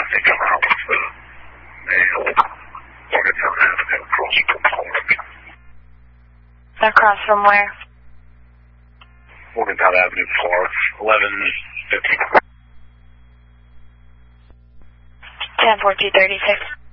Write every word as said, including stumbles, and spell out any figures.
traffic around the male Morgantown Avenue across from Pollock. Across from where? Morgantown Avenue, Pollock, eleven fifty. ten fourteen thirty-six.